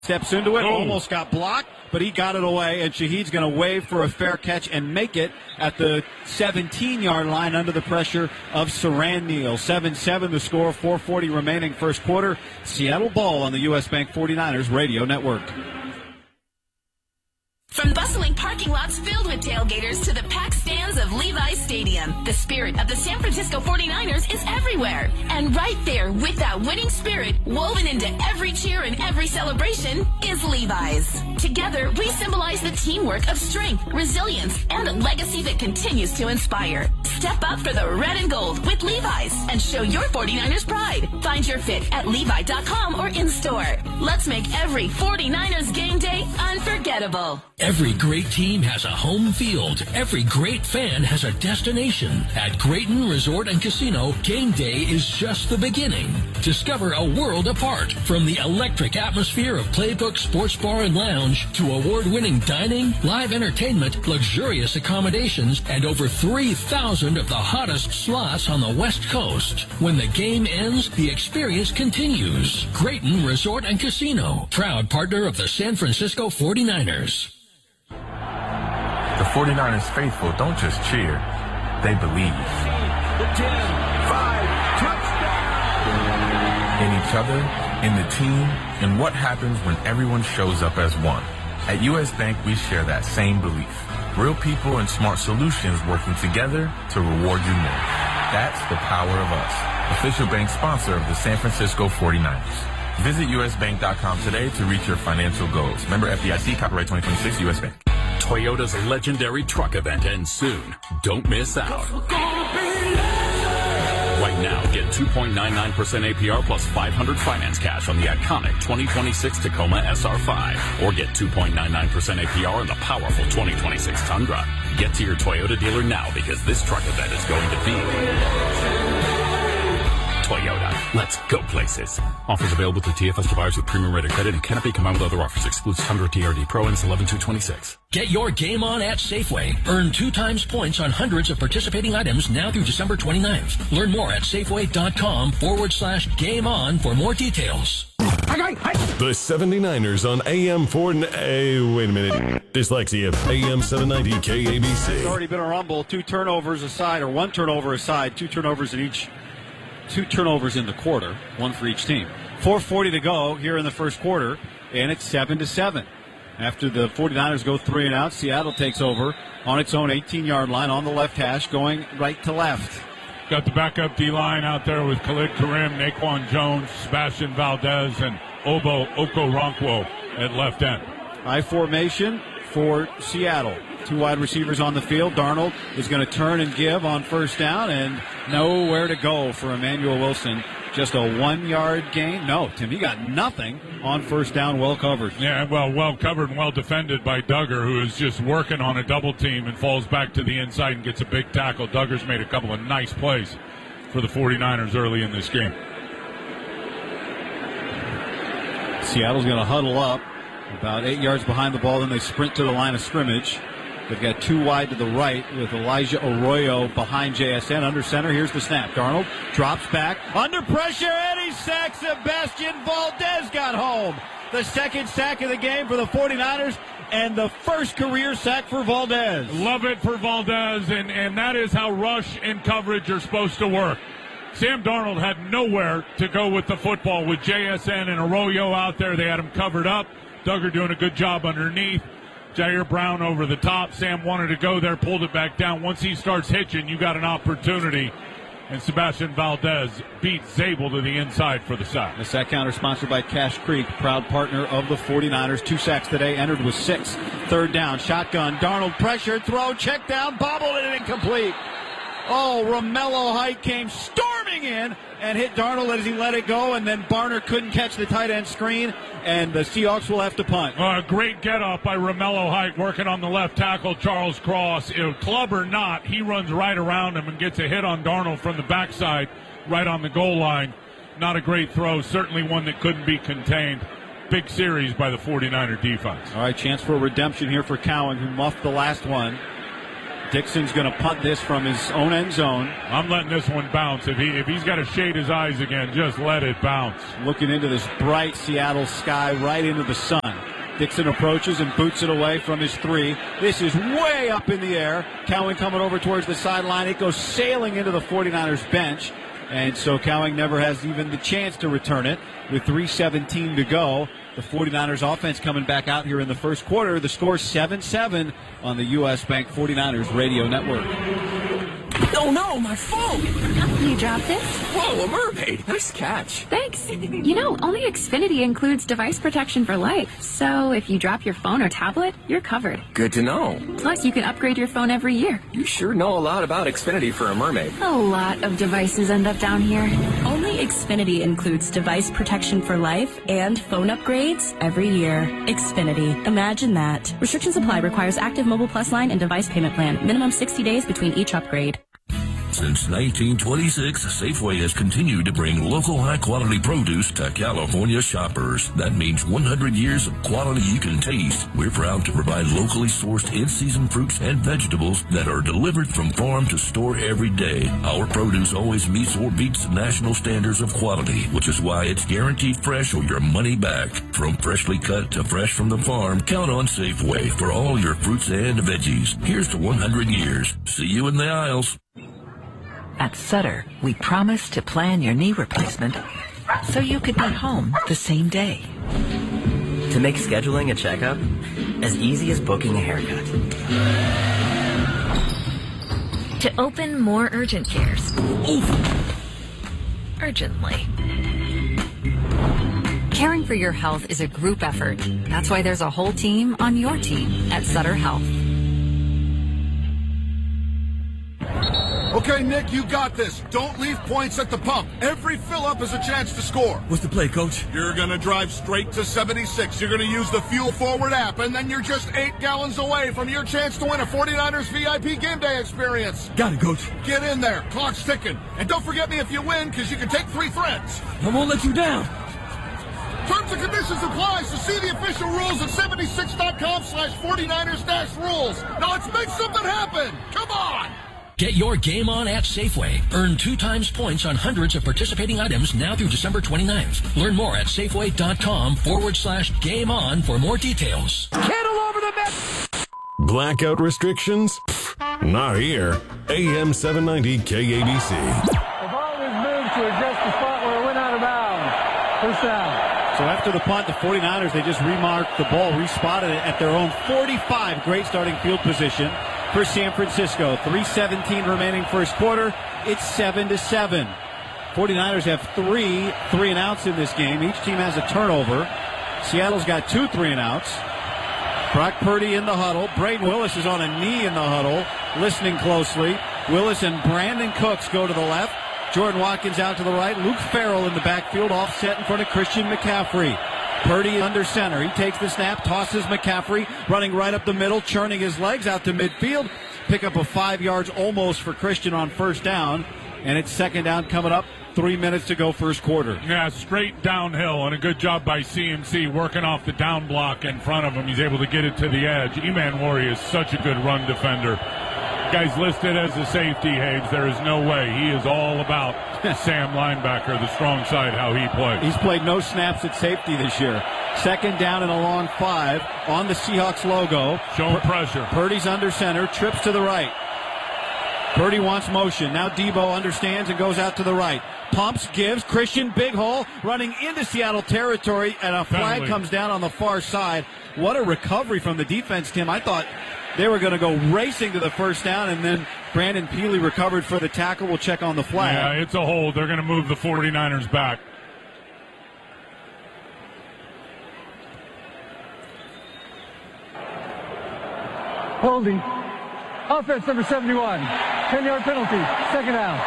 Steps into it, almost got blocked, but he got it away, and Shaheed's going to wave for a fair catch and make it at the 17-yard line under the pressure of Saran Neal. 7-7 the score, 4:40 remaining first quarter. Seattle ball on the U.S. Bank 49ers radio network. From bustling parking lots filled with tailgaters to the packed stands of Levi's Stadium, the spirit of the San Francisco 49ers is everywhere. And right there with that winning spirit woven into every cheer and every celebration is Levi's. Together, we symbolize the teamwork of strength, resilience, and a legacy that continues to inspire. Step up for the red and gold with Levi's and show your 49ers pride. Find your fit at Levi.com or in-store. Let's make every 49ers game day unforgettable. Every great team has a home field. Every great fan has a destination. At Grayton Resort and Casino, game day is just the beginning. Discover a world apart. From the electric atmosphere of Playbook Sports Bar and Lounge to award-winning dining, live entertainment, luxurious accommodations, and over 3,000 of the hottest slots on the West Coast. When the game ends, the experience continues. Grayton Resort and Casino, proud partner of the San Francisco 49ers. The 49ers faithful don't just cheer, they believe. The 10, 5, touchdown! In each other, in the team, and what happens when everyone shows up as one. At U.S. Bank, we share that same belief. Real people and smart solutions working together to reward you more. That's the power of us. Official bank sponsor of the San Francisco 49ers. Visit usbank.com today to reach your financial goals. Member FDIC, copyright 2026, U.S. Bank. Toyota's legendary truck event ends soon. Don't miss out. Right now, get 2.99% APR plus 500 finance cash on the iconic 2026 Tacoma SR5. Or get 2.99% APR on the powerful 2026 Tundra. Get to your Toyota dealer now because this truck event is going to be Toyota. Let's go places. Offers available to TFS to buyers with premium rated credit and cannot be combined with other offers. Excludes Tundra TRD Pro and 11/2/26. Get your game on at Safeway. Earn 2 times points on hundreds of participating items now through December 29th. Learn more at Safeway.com/game on for more details. The 79ers on AM 4... wait a minute. Dyslexia. AM 790 KABC. It's already been a rumble. 2 turnovers aside, or 1 turnover aside. 2 turnovers in each. 2 turnovers in the quarter, 1 for each team. 4:40 to go here in the first quarter, and it's 7-7. After the 49ers go 3 and out, Seattle takes over on its own 18-yard line on the left hash, going right to left. Got the backup D-line out there with Khalid Karim, Naquan Jones, Sebastian Valdez, and Obo Okoronkwo at left end. High formation for Seattle. 2 wide receivers on the field. Darnold is going to turn and give on first down, and nowhere to go for Emmanuel Wilson. Just a 1-yard gain. No, Tim, he got nothing on first down. Well covered. Yeah, well covered and well defended by Duggar, who is just working on a double team and falls back to the inside and gets a big tackle. Duggar's made a couple of nice plays for the 49ers early in this game. Seattle's going to huddle up about 8 yards behind the ball, then they sprint to the line of scrimmage. They've got 2 wide to the right with Elijah Arroyo behind JSN. Under center, here's the snap. Darnold drops back. Under pressure, and he sacks. Sebastian Valdez got home. The second sack of the game for the 49ers, and the first career sack for Valdez. Love it for Valdez, and that is how rush and coverage are supposed to work. Sam Darnold had nowhere to go with the football. With JSN and Arroyo out there, they had him covered up. Duggar doing a good job underneath. Jair Brown over the top. Sam wanted to go there, pulled it back down. Once he starts hitching, you got an opportunity. And Sebastian Valdez beats Zabel to the inside for the sack. The sack counter sponsored by Cash Creek, proud partner of the 49ers. 2 sacks today, entered with 6. Third down, shotgun. Darnold pressured, throw, check down, bobbled, and incomplete. Oh, Romello Height came storming in and hit Darnold as he let it go, and then Barner couldn't catch the tight end screen, and the Seahawks will have to punt. Great get-up by Romello Height working on the left tackle, Charles Cross. Club or not, he runs right around him and gets a hit on Darnold from the backside right on the goal line. Not a great throw, certainly one that couldn't be contained. Big series by the 49er defense. All right, chance for redemption here for Cowan, who muffed the last one. Dixon's going to punt this from his own end zone. I'm letting this one bounce. If he's got to shade his eyes again, just let it bounce. Looking into this bright Seattle sky, right into the sun. Dixon approaches and boots it away from his 3. This is way up in the air. Cowing coming over towards the sideline. It goes sailing into the 49ers bench. And so Cowing never has even the chance to return it with 3:17 to go. The 49ers offense coming back out here in the first quarter. The score 7-7 on the U.S. Bank 49ers radio network. Oh no, my phone! You dropped it? Whoa, a mermaid! Nice catch. Thanks. You know, only Xfinity includes device protection for life. So if you drop your phone or tablet, you're covered. Good to know. Plus, you can upgrade your phone every year. You sure know a lot about Xfinity for a mermaid. A lot of devices end up down here. Only Xfinity includes device protection for life and phone upgrades every year. Xfinity. Imagine that. Restrictions apply. Requires active Mobile Plus line and device payment plan. Minimum 60 days between each upgrade. Since 1926, Safeway has continued to bring local high-quality produce to California shoppers. That means 100 years of quality you can taste. We're proud to provide locally sourced in-season fruits and vegetables that are delivered from farm to store every day. Our produce always meets or beats national standards of quality, which is why it's guaranteed fresh or your money back. From freshly cut to fresh from the farm, count on Safeway for all your fruits and veggies. Here's to 100 years. See you in the aisles. At Sutter, we promise to plan your knee replacement so you could be home the same day. To make scheduling a checkup as easy as booking a haircut. To open more urgent cares. Urgently. Caring for your health is a group effort. That's why there's a whole team on your team at Sutter Health. Okay, Nick, you got this. Don't leave points at the pump. Every fill-up is a chance to score. What's the play, Coach? You're going to drive straight to 76. You're going to use the Fuel Forward app, and then you're just 8 gallons away from your chance to win a 49ers VIP game day experience. Got it, Coach. Get in there. Clock's ticking. And don't forget me if you win, because you can take 3 threats. I won't let you down. Terms and conditions apply, so see the official rules at 76.com/49ers-rules. Now let's make something happen. Come on. Get your game on at Safeway. Earn 2 times points on hundreds of participating items now through December 29th. Learn more at Safeway.com/game on for more details. Kittle over the net. Blackout restrictions? Not here. AM 790 KABC. They've always moved to adjust the spot where it went out of bounds. First down. So after the punt, the 49ers, they just remarked the ball, respotted it at their own 45. Great starting field position for San Francisco. 3:17 remaining first quarter. It's 7-7. 49ers have 3 3-and-outs in this game. Each team has a turnover. Seattle's got 2 3-and-outs. Brock Purdy in the huddle. Braden Willis is on a knee in the huddle, listening closely. Willis and Brandon Cooks go to the left. Jordan Watkins out to the right. Luke Farrell in the backfield, offset in front of Christian McCaffrey. Purdy under center. He takes the snap, tosses McCaffrey, running right up the middle, churning his legs out to midfield. Pick up a 5 yards almost for Christian on first down. And it's second down coming up. 3 minutes to go first quarter. Yeah, straight downhill, and a good job by CMC working off the down block in front of him. He's able to get it to the edge. Eman Wari is such a good run defender. Guy's listed as a safety, Haves. There is no way. He is all about Sam linebacker, the strong side, how he plays. He's played no snaps at safety this year. Second down and a long 5 on the Seahawks logo. Showing pressure. Purdy's under center, trips to the right. Purdy wants motion. Now Debo understands and goes out to the right. Pumps, gives. Christian, big hole, running into Seattle territory, and a flag comes down on the far side. What a recovery from the defense, Tim. I thought they were going to go racing to the first down, and then Brandon Peely recovered for the tackle. We'll check on the flag. Yeah, it's a hold. They're going to move the 49ers back. Holding. Offense number 71. 10-yard penalty. Second down.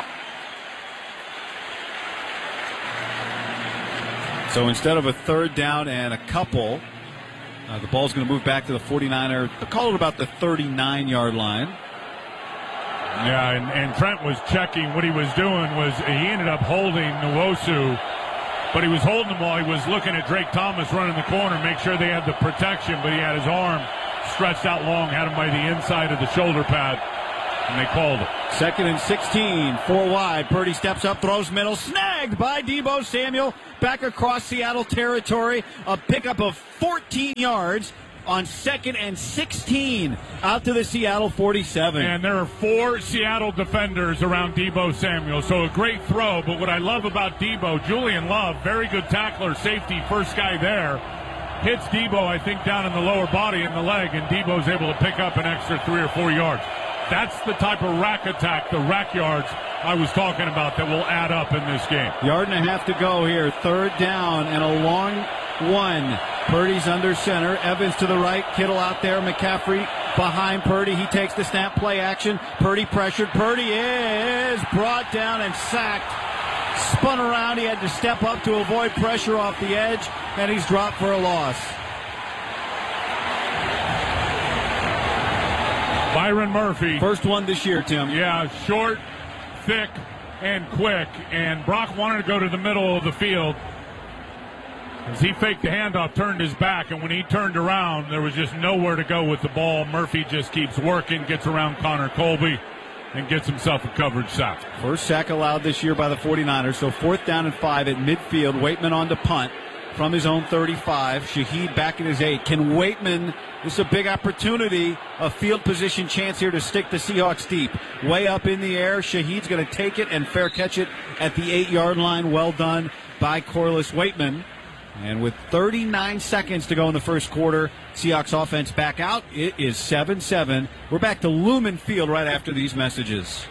So instead of a third down and a couple, the ball's going to move back to the 49er. They'll call it about the 39-yard line. Yeah, and Trent was checking. What he was doing was he ended up holding Nwosu, but he was holding him while he was looking at Drake Thomas running the corner, make sure they had the protection, but he had his arm stretched out long, had him by the inside of the shoulder pad. and they called it. 2nd and 16, 4 wide. Purdy steps up, throws middle, snagged by Deebo Samuel. Back across Seattle territory. A pickup of 14 yards on 2nd and 16 out to the Seattle 47. And there are 4 Seattle defenders around Deebo Samuel, so a great throw. But what I love about Deebo, Julian Love, very good tackler, safety, first guy there, hits Deebo, I think, down in the lower body and the leg, and Deebo's able to pick up an extra 3 or 4 yards. That's the type of rack attack, the rack yards I was talking about that will add up in this game. 1.5 yards to go here. 3rd down and a long one. Purdy's under center. Evans to the right. Kittle out there. McCaffrey behind Purdy. He takes the snap, play action. Purdy pressured. Purdy is brought down and sacked. Spun around. He had to step up to avoid pressure off the edge, and he's dropped for a loss. Byron Murphy. First one this year, Tim. Yeah, short, thick, and quick. And Brock wanted to go to the middle of the field. As he faked the handoff, turned his back, and when he turned around, there was just nowhere to go with the ball. Murphy just keeps working, gets around Connor Colby, and gets himself a coverage sack. First sack allowed this year by the 49ers, so 4th down and 5 at midfield. Waitman on to punt from his own 35. Shaheed back in his 8. Can Waitman, this is a big opportunity, a field position chance here to stick the Seahawks deep. Way up in the air, Shaheed's going to take it and fair catch it at the 8-yard line. Well done by Corliss Waitman. And with 39 seconds to go in the first quarter, Seahawks offense back out. It is 7-7. We're back to Lumen Field right after these messages.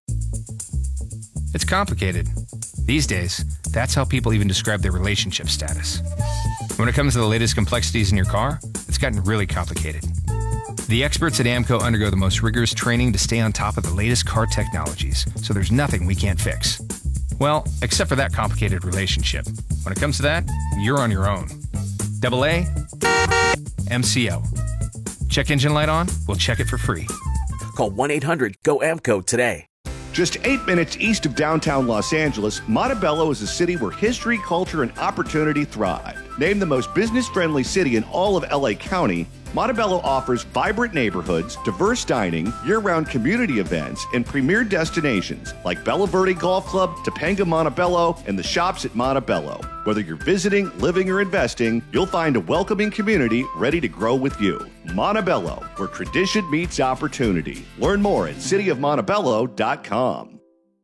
It's complicated. These days, that's how people even describe their relationship status. When it comes to the latest complexities in your car, it's gotten really complicated. The experts at AAMCO undergo the most rigorous training to stay on top of the latest car technologies, so there's nothing we can't fix. Well, except for that complicated relationship. When it comes to that, you're on your own. AA, MCO. Check engine light on? We'll check it for free. Call 1-800-GO-AMCO today. Just 8 minutes east of downtown Los Angeles, Montebello is a city where history, culture, and opportunity thrive. Named the most business-friendly city in all of LA County, Montebello offers vibrant neighborhoods, diverse dining, year-round community events, and premier destinations like Bella Verde Golf Club, Topanga Montebello, and the shops at Montebello. Whether you're visiting, living, or investing, you'll find a welcoming community ready to grow with you. Montebello, where tradition meets opportunity. Learn more at cityofmontebello.com.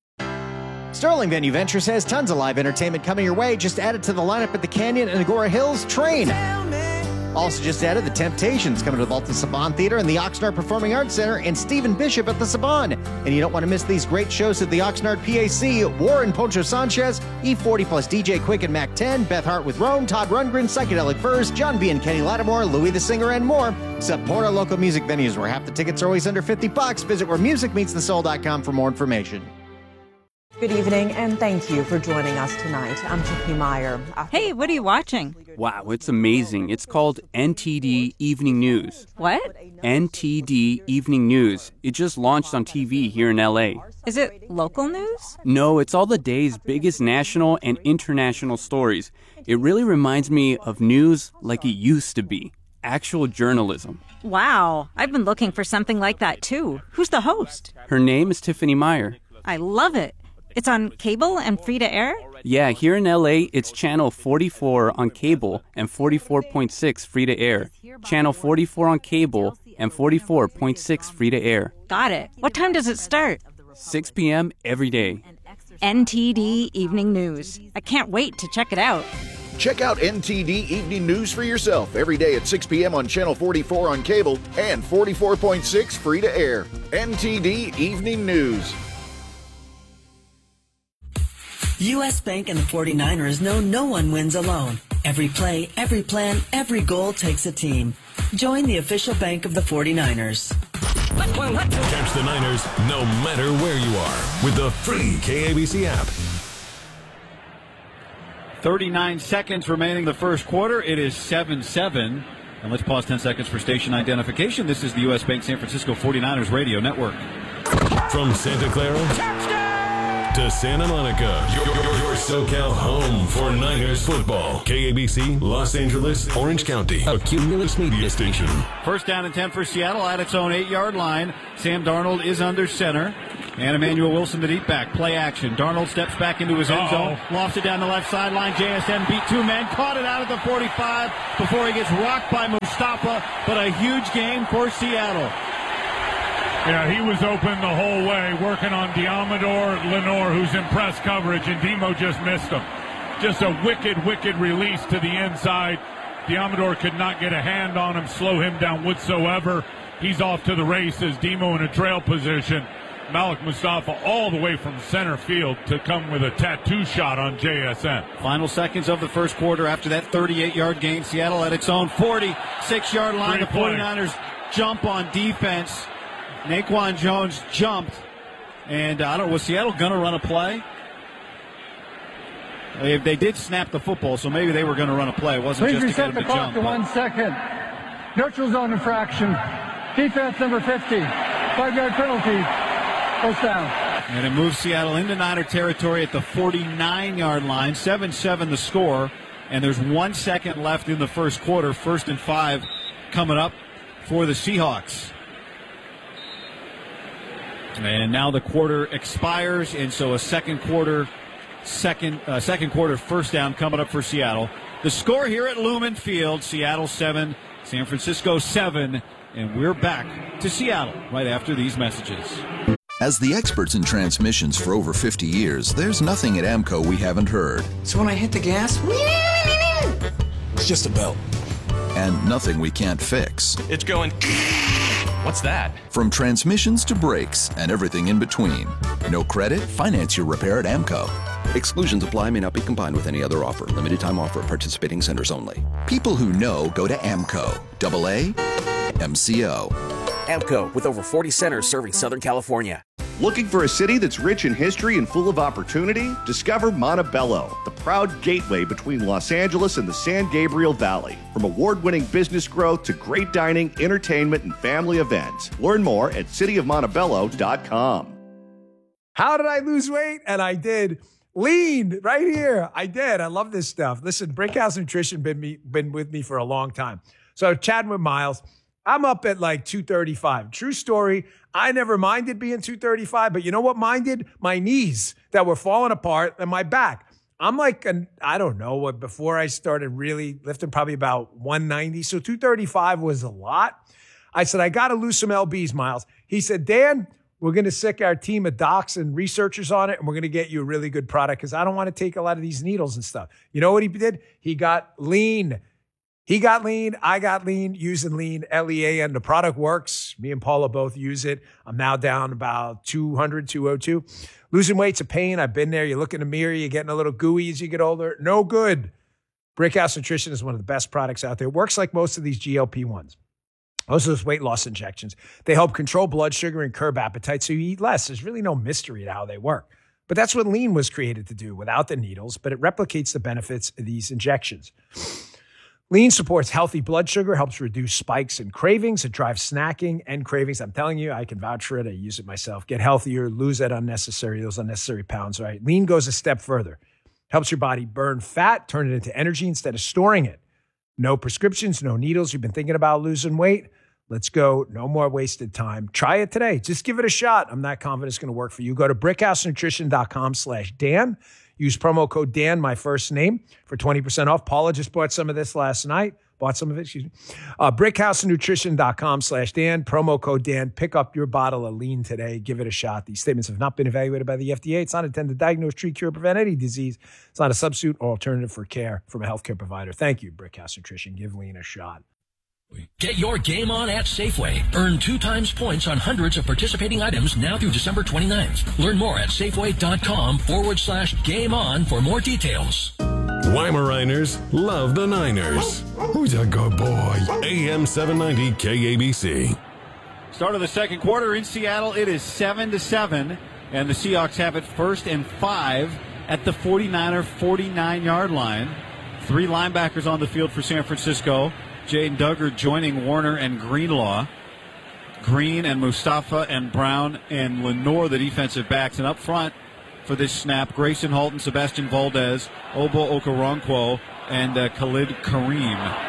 Sterling Venue Ventures has tons of live entertainment coming your way. Just add it to the lineup at the Canyon and Agora Hills Train. Also just added the Temptations coming to the Walton Saban Theater and the Oxnard Performing Arts Center, and Stephen Bishop at the Saban. And you don't want to miss these great shows at the Oxnard PAC. Warren Poncho Sanchez, E40 plus DJ Quick and Mac 10, Beth Hart with Rome, Todd Rundgren, Psychedelic Furs, John B. and Kenny Lattimore, Louis the Singer, and more. Support our local music venues where half the tickets are always under $50. Visit wheremusicmeetsthesoul.com for more information. Good evening, and thank you for joining us tonight. I'm Tiffany Meyer. Hey, what are you watching? Wow, it's amazing. It's called NTD Evening News. What? NTD Evening News. It just launched on TV here in LA. Is it local news? No, it's all the day's biggest national and international stories. It really reminds me of news like it used to be. Actual journalism. Wow, I've been looking for something like that too. Who's the host? Her name is Tiffany Meyer. I love it. It's on cable and free to air? Yeah, here in LA, it's channel 44 on cable and 44.6 free to air. Channel 44 on cable and 44.6 free to air. Got it. What time does it start? 6 p.m. every day. NTD Evening News. I can't wait to check it out. Check out NTD Evening News for yourself every day at 6 p.m. on Channel 44 on cable and 44.6 free to air. NTD Evening News. U.S. Bank and the 49ers know no one wins alone. Every play, every plan, every goal takes a team. Join the official bank of the 49ers. Catch the Niners no matter where you are with the free KABC app. 39 seconds remaining the first quarter. It is 7-7. And let's pause 10 seconds for station identification. This is the U.S. Bank San Francisco 49ers Radio Network. From Santa Clara to Santa Monica, your SoCal home for Niners football. KABC, Los Angeles, Orange County, a Cumulus media station. First down and 10 for Seattle at its own 8-yard line. Sam Darnold is under center. And Emmanuel Wilson, the deep back. Play action. Darnold steps back into his end zone. Lofts it down the left sideline. JSN beat two men. Caught it out at the 45 before he gets rocked by Mustafa. But a huge game for Seattle. Yeah, he was open the whole way, working on Diamador Lenore, who's in press coverage, and Demo just missed him. Just a wicked release to the inside. Diamador could not get a hand on him, slow him down whatsoever. He's off to the races. Demo in a trail position. Malik Mustafa all the way from center field to come with a tattoo shot on JSN. Final seconds of the first quarter after that 38-yard gain. Seattle at its own 46-yard line. The 49ers jump on defense. Naquan Jones jumped. And I don't know, was Seattle going to run a play? They did snap the football, so maybe they were going to run a play. It wasn't just to get him to jump. To 1 second. Neutral zone infraction. Defense number 50. 5-yard penalty. First down. And it moves Seattle into Niner territory at the 49-yard line. 7-7 the score. And there's 1 second left in the first quarter. 1st and 5 coming up for the Seahawks. And now the quarter expires, and so a second quarter first down coming up for Seattle. The score here at Lumen Field: Seattle 7, San Francisco 7, and we're back to Seattle right after these messages. As the experts in transmissions for over 50 years, there's nothing at AMCO we haven't heard. So when I hit the gas, it's just a belt. And nothing we can't fix. It's going. What's that? From transmissions to brakes and everything in between. No credit? Finance your repair at AMCO. Exclusions apply, may not be combined with any other offer. Limited time offer at participating centers only. People who know go to AMCO. AA MCO. AMCO, with over 40 centers serving Southern California. Looking for a city that's rich in history and full of opportunity? Discover Montebello, the proud gateway between Los Angeles and the San Gabriel Valley. From award-winning business growth to great dining, entertainment, and family events. Learn more at cityofmontebello.com. How did I lose weight? And I did. Lean right here. I did. I love this stuff. Listen, Brickhouse Nutrition been with me for a long time. So chatting with Miles, I'm up at like 235. True story. I never minded being 235, but you know what minded? My knees that were falling apart and my back. I'm like, I don't know, before I started really lifting, probably about 190. So 235 was a lot. I said, I got to lose some LBs, Miles. He said, Dan, we're going to sick our team of docs and researchers on it, and we're going to get you a really good product because I don't want to take a lot of these needles and stuff. You know what he did? He got lean. He got lean. I got lean using lean, LEAN. The product works. Me and Paula both use it. I'm now down about 200, 202. Losing weight's a pain. I've been there. You look in the mirror, you're getting a little gooey as you get older. No good. Brickhouse Nutrition is one of the best products out there. It works like most of these GLP-1s. Most of those weight loss injections. They help control blood sugar and curb appetite so you eat less. There's really no mystery to how they work. But that's what lean was created to do without the needles, but it replicates the benefits of these injections. Lean supports healthy blood sugar, helps reduce spikes and cravings. It drives snacking and cravings. I'm telling you, I can vouch for it. I use it myself. Get healthier, lose those unnecessary pounds, right? Lean goes a step further. Helps your body burn fat, turn it into energy instead of storing it. No prescriptions, no needles. You've been thinking about losing weight? Let's go. No more wasted time. Try it today. Just give it a shot. I'm not confident it's going to work for you. Go to brickhousenutrition.com/Dan. Use promo code Dan, my first name, for 20% off. Paula just bought some of this last night. brickhousenutrition.com/Dan. Promo code Dan. Pick up your bottle of lean today. Give it a shot. These statements have not been evaluated by the FDA. It's not intended to diagnose, treat, cure, prevent any disease. It's not a substitute or alternative for care from a healthcare provider. Thank you, Brickhouse Nutrition. Give lean a shot. Get your game on at Safeway. Earn 2 times points on hundreds of participating items now through December 29th. Learn more at Safeway.com/game on for more details. Weimaraners love the Niners. Who's a good boy? AM 790 KABC. Start of the second quarter in Seattle. It is 7-7, and the Seahawks have it 1st and 5 at the 49er 49-yard line. 3 linebackers on the field for San Francisco. Jaden Duggar joining Warner and Greenlaw. Green and Mustafa and Brown and Lenore, the defensive backs. And up front for this snap. Grayson Halton, Sebastian Valdez, Obo Okoronkwo, and Khalid Kareem.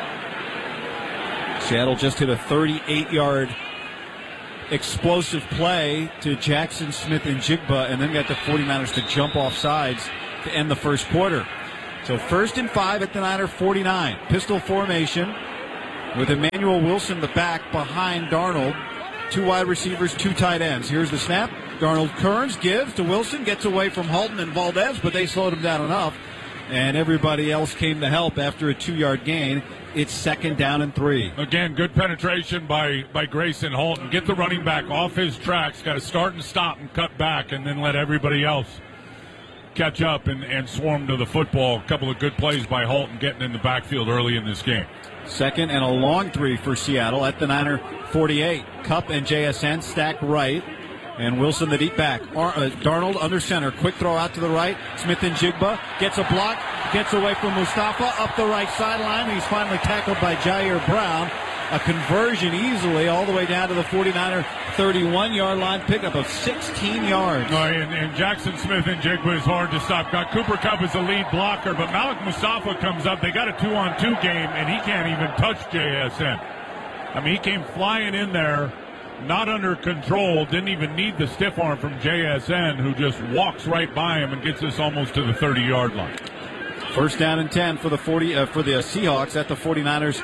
Seattle just hit a 38-yard explosive play to Jackson Smith and Jigba, and then got the 49ers to jump off sides to end the first quarter. So 1st and 5 at the Niner 49. Pistol formation with Emmanuel Wilson, the back, behind Darnold. 2 wide receivers, 2 tight ends. Here's the snap. Darnold Kearns gives to Wilson, gets away from Halton and Valdez, but they slowed him down enough. And everybody else came to help after a 2-yard gain. It's 2nd down and 3. Again, good penetration by Grayson Halton. Get the running back off his tracks. Got to start and stop and cut back, and then let everybody else catch up and swarm to the football. A couple of good plays by Halton getting in the backfield early in this game. 2nd and a long 3 for Seattle at the Niner 48. Kupp and JSN stack right. And Wilson, the deep back. Darnold under center. Quick throw out to the right. Smith and Jigba gets a block. Gets away from Mustafa up the right sideline. He's finally tackled by Jair Brown. A conversion easily all the way down to the 49er 31-yard line. Pickup of 16 yards. And Jackson Smith and Jigba is hard to stop. Got Cooper Kupp as the lead blocker, but Malik Mustafa comes up. They got a 2-on-2 game, and he can't even touch JSN. I mean, he came flying in there, not under control, didn't even need the stiff arm from JSN, who just walks right by him and gets us almost to the 30-yard line. 1st down and 10 for the Seahawks at the 49ers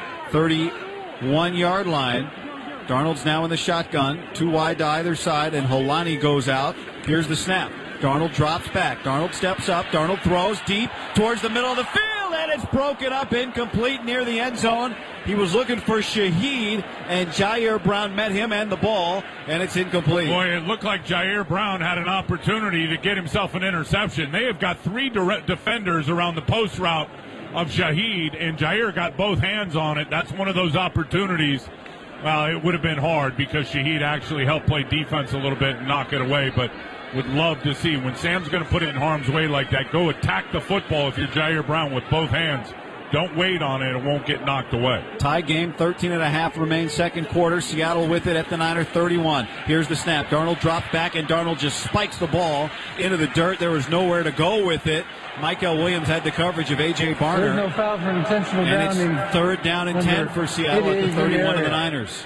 31-yard line. Darnold's now in the shotgun, 2 wide to either side, and Holani goes out. Here's the snap. Darnold drops back. Darnold steps up. Darnold throws deep towards the middle of the field, and it's broken up, incomplete near the end zone. He was looking for Shaheed, and Jair Brown met him and the ball, and it's incomplete. Boy, it looked like Jair Brown had an opportunity to get himself an interception. They have got 3 direct defenders around the post route of Shaheed, and Jair got both hands on it. That's one of those opportunities. Well, it would have been hard because Shaheed actually helped play defense a little bit and knock it away, but would love to see when Sam's going to put it in harm's way like that, go attack the football if you're Jair Brown with both hands. Don't wait on it. It won't get knocked away. Tie game, 13.5 remain second quarter. Seattle with it at the Niner 31. Here's the snap. Darnold drops back, and Darnold just spikes the ball into the dirt. There was nowhere to go with it. Michael Williams had the coverage of A.J. Barner. There's no foul for intentional downing. And it's 3rd down and 10 for Seattle at the 31 of the Niners.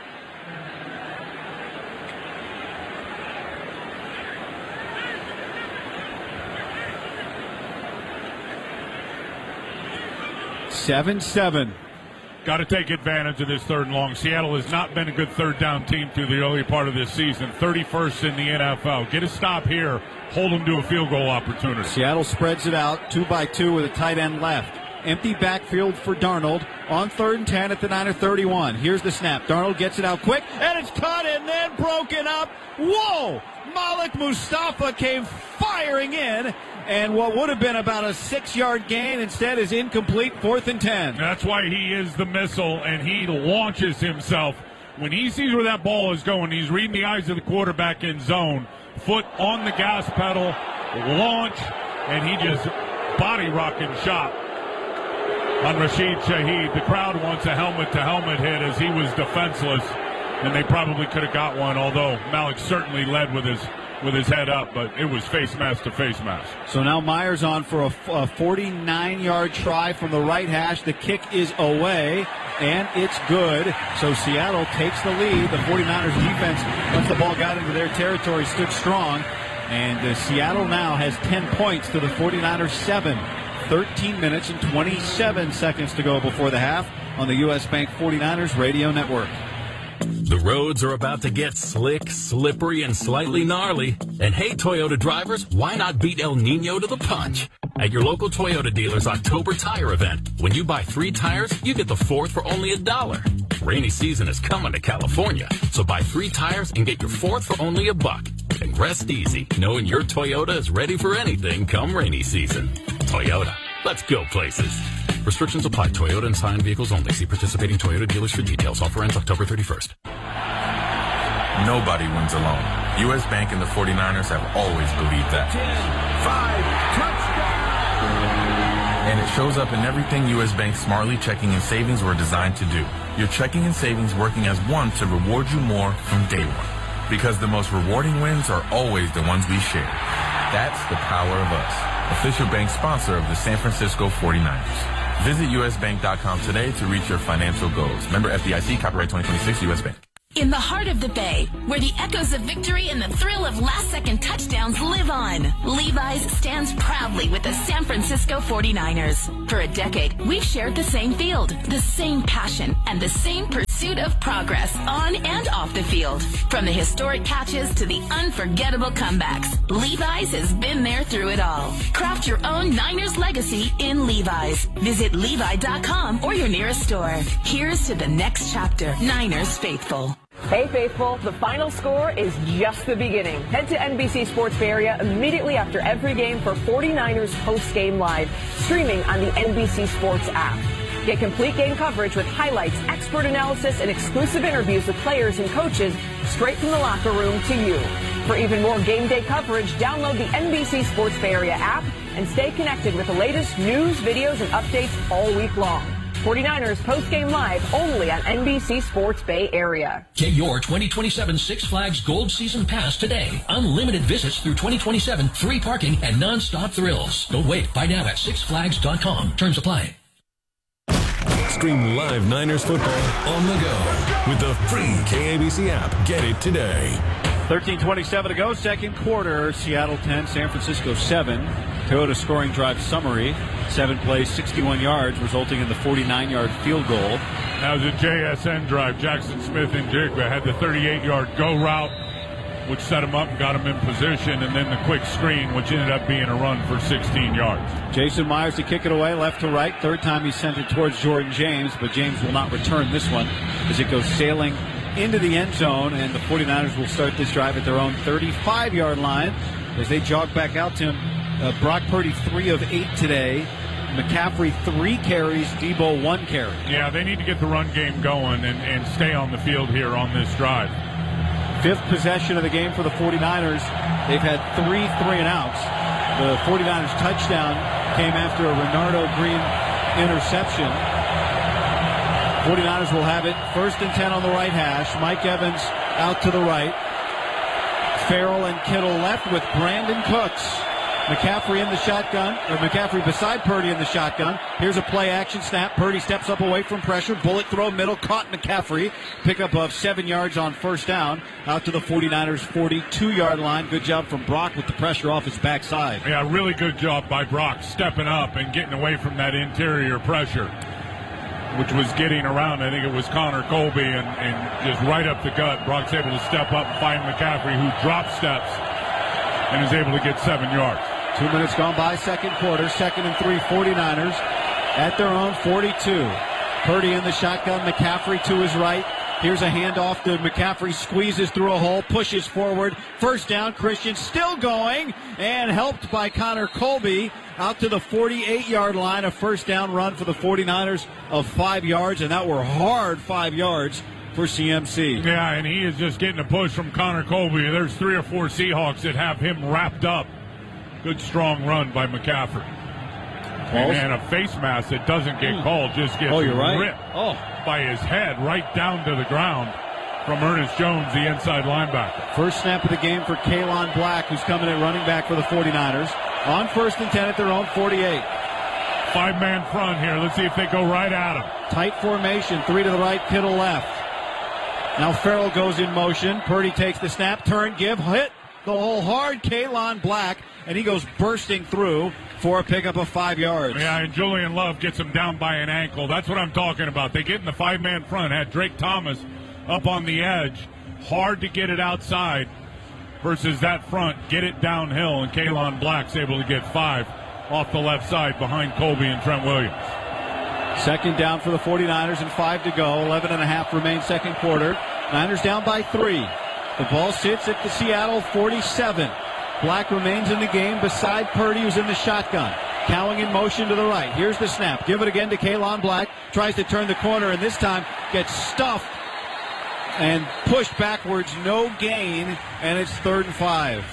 Seven. Got to take advantage of this 3rd and long. Seattle has not been a good 3rd down team through the early part of this season. 31st in the NFL. Get a stop here. Hold them to a field goal opportunity. Seattle spreads it out 2-by-2 with a tight end left. Empty backfield for Darnold on 3rd and 10 at the Niner 31. Here's the snap. Darnold gets it out quick, and it's caught and then broken up. Whoa! Malik Mustafa came firing in, and what would have been about a 6-yard gain instead is incomplete. 4th and 10. That's why he is the missile, and he launches himself. When he sees where that ball is going, he's reading the eyes of the quarterback in zone. Foot on the gas pedal, launch, and he just body rocking shot on Rashid Shaheed. The crowd wants a helmet-to-helmet hit as he was defenseless, and they probably could have got one, although Malik certainly led with his head up, but it was face mask to face mask. So now Myers on for a 49-yard try from the right hash. The kick is away, and it's good. So Seattle takes the lead. The 49ers defense, once the ball got into their territory, stood strong. And Seattle now has 10 points to the 49ers 7. 13 minutes and 27 seconds to go before the half on the U.S. Bank 49ers Radio Network. The roads are about to get slick, slippery, and slightly gnarly. And hey, Toyota drivers, why not beat El Nino to the punch? At your local Toyota dealer's October tire event, when you buy 3 tires, you get the 4th for only $1. Rainy season is coming to California, so buy 3 tires and get your 4th for only $1. And rest easy, knowing your Toyota is ready for anything come rainy season. Toyota, let's go places. Restrictions apply. Toyota and Scion vehicles only. See participating Toyota dealers for details. Offer ends October 31st. Nobody wins alone. U.S. Bank and the 49ers have always believed that. 10, 5, touchdown! And it shows up in everything U.S. Bank Smartly Checking and Savings were designed to do. Your checking and savings working as one to reward you more from day one. Because the most rewarding wins are always the ones we share. That's the power of us. Official bank sponsor of the San Francisco 49ers. Visit usbank.com today to reach your financial goals. Member FDIC, copyright 2026, U.S. Bank. In the heart of the Bay, where the echoes of victory and the thrill of last-second touchdowns live on, Levi's stands proudly with the San Francisco 49ers. For a decade, we've shared the same field, the same passion, and the same pursuit of progress on and off the field. From the historic catches to the unforgettable comebacks, Levi's has been there through it all. Craft your own Niners legacy in Levi's. Visit Levi.com or your nearest store. Here's to the next chapter. Niners faithful. Hey, faithful, the final score is just the beginning. Head to NBC Sports Bay Area immediately after every game for 49ers Post-Game Live, streaming on the NBC Sports app. Get complete game coverage with highlights, expert analysis, and exclusive interviews with players and coaches straight from the locker room to you. For even more game day coverage, download the NBC Sports Bay Area app and stay connected with the latest news, videos, and updates all week long. 49ers Post-Game Live only on NBC Sports Bay Area. Get your 2027 Six Flags Gold Season Pass today. Unlimited visits through 2027, free parking, and non-stop thrills. Don't wait. Buy now at sixflags.com. Terms apply. Stream live Niners football on the go with the free KABC app. Get it today. 13:27 to go, second quarter. Seattle 10, San Francisco 7. Toyota scoring drive summary. 7 plays, 61 yards, resulting in the 49-yard field goal. That was a JSN drive. Jackson Smith and Jigba had the 38-yard go route, which set him up and got him in position, and then the quick screen, which ended up being a run for 16 yards. Jason Myers to kick it away, left to right. Third time he sent it towards Jordan James, but James will not return this one as it goes sailing into the end zone, and the 49ers will start this drive at their own 35-yard line as they jog back out to him. Brock Purdy 3 of 8 today. McCaffrey 3 carries, Debo 1 carry. Yeah, they need to get the run game going and stay on the field here on this drive. 5th possession of the game for the 49ers. They've had 3 3-and-outs. The 49ers touchdown came after a Renardo Green interception. 49ers will have it 1st and 10 on the right hash. Mike Evans out to the right. Farrell and Kittle left with Brandon Cooks. McCaffrey in the shotgun, or McCaffrey beside Purdy in the shotgun. Here's a play action snap. Purdy steps up away from pressure. Bullet throw middle, caught McCaffrey. Pickup of 7 yards on first down. Out to the 49ers 42-yard line. Good job from Brock with the pressure off his backside. Yeah, really good job by Brock stepping up and getting away from that interior pressure, which was getting around. I think it was Connor Colby, and just right up the gut. Brock's able to step up and find McCaffrey, who drop steps and is able to get 7 yards. 2 minutes gone by, second quarter. 2nd and 3, 49ers at their own 42. Purdy in the shotgun, McCaffrey to his right. Here's a handoff to McCaffrey, squeezes through a hole, pushes forward. First down, Christian still going, and helped by Connor Colby out to the 48-yard line. A first down run for the 49ers of 5 yards, and that were hard 5 yards for CMC. Yeah, and he is just getting a push from Connor Colby. There's 3 or 4 Seahawks that have him wrapped up. Good strong run by McCaffrey. And a face mask that doesn't get called, just gets ripped by his head right down to the ground from Ernest Jones, the inside linebacker. First snap of the game for Kaylon Black, who's coming in running back for the 49ers. On 1st and 10 at their own 48. 5-man front here. Let's see if they go right at him. Tight formation, 3 to the right, Kittle left. Now Farrell goes in motion. Purdy takes the snap, turn, give, hit the hole hard. Kaylon Black, and he goes bursting through for a pickup of 5 yards. Yeah, and Julian Love gets him down by an ankle. That's what I'm talking about. They get in the 5-man front, had Drake Thomas up on the edge. Hard to get it outside versus that front. Get it downhill, and Kaylon Black's able to get 5 off the left side behind Colby and Trent Williams. Second down for the 49ers and 5 to go. 11.5 remain second quarter. Niners down by 3. The ball sits at the Seattle 47. Black remains in the game beside Purdy, who's in the shotgun. Cowing in motion to the right. Here's the snap. Give it again to Kaylon Black. Tries to turn the corner, and this time gets stuffed and pushed backwards. No gain, and it's 3rd and 5.